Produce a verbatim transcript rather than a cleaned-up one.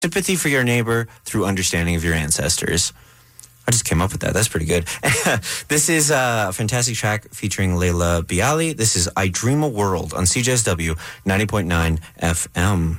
Sympathy for your neighbor through understanding of your ancestors. I just came up with that. That's pretty good. This is a fantastic track featuring Layla Bialy. This is I Dream a World on C J S W ninety point nine F M.